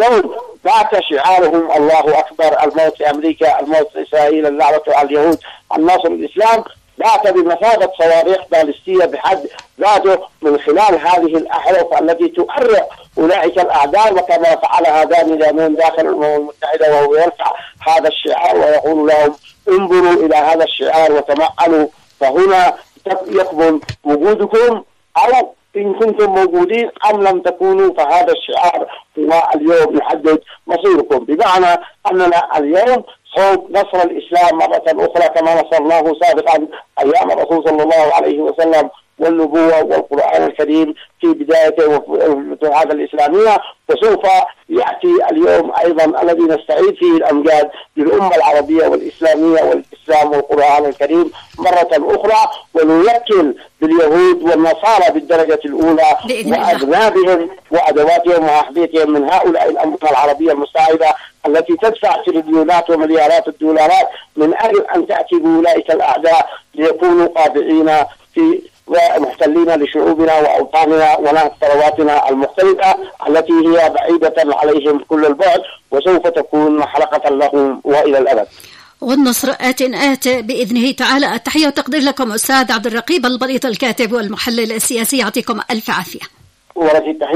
اليوم بات شعارهم الله أكبر، الموت لأمريكا، الموت لإسرائيل، اللعنة على اليهود، النصر الإسلام، بات بمثابة صواريخ باليستية بحد ذاته من خلال هذه الأحرف التي تؤرق أولئك الأعداء، وكما فعل هذان اليومين داخل الأمم المتحدة وهو يرفع هذا الشعار ويقول لهم انظروا إلى هذا الشعار وتمعنوا، فهنا يكمن وجودكم، أو إن كنتم موجودين أم لم تكونوا، فهذا الشعار هو اليوم يحدد مصيركم. بمعنى أننا اليوم صوب نصر الإسلام مرة أخرى كما نصرناه سابقا أيام الرسول صلى الله عليه وسلم والنبوة والقرآن الكريم في بدايته والفتوحات الإسلامية، وسوف يأتي اليوم أيضا الذي نستعيد فيه الأمجاد للأمة العربية والإسلامية والإسلام والقرآن الكريم مرة أخرى، ونيكل باليهود والنصارى بالدرجة الأولى وأذنابهم وأدواتهم وأحذيتهم من هؤلاء الأمة العربية المساعدة التي تدفع تريليونات ومليارات الدولارات من أجل أن تأتي بأولئك الأعداء ليكونوا قابعين في ومحتلين لشعوبنا وأوطاننا ثرواتنا المختلفة التي هي بعيدة عليهم كل البعد، وسوف تكون محرقة لهم وإلى الأبد. والنصر آت بإذنه تعالى. التحية والتقدير لكم أستاذ عبد الرقيب البليط الكاتب والمحلل السياسي، يعطيكم ألف عافية.